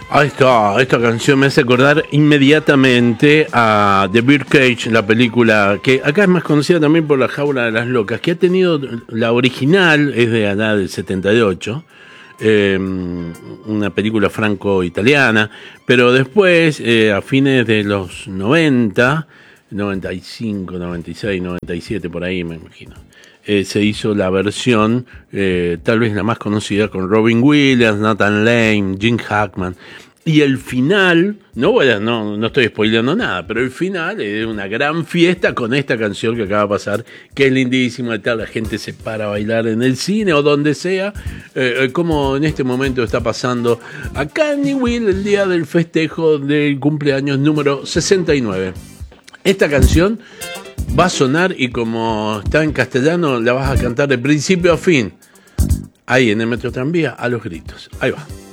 Ahí está, esta canción me hace acordar inmediatamente a The Birdcage, la película que acá es más conocida también por La Jaula de las Locas, que ha tenido, la original es de allá del 78, una película franco-italiana, pero después, a fines de los 90, 95, 96, 97, por ahí me imagino, se hizo la versión, tal vez la más conocida, con Robin Williams, Nathan Lane, Gene Hackman. Y el final, no estoy spoileando nada, pero el final es una gran fiesta con esta canción que acaba de pasar, que es lindísima y tal. La gente se para a bailar en el cine o donde sea, como en este momento está pasando acá en Newell, el día del festejo del cumpleaños número 69. Esta canción va a sonar y como está en castellano, la vas a cantar de principio a fin. Ahí en el Metro Tranvía, a los gritos. Ahí va.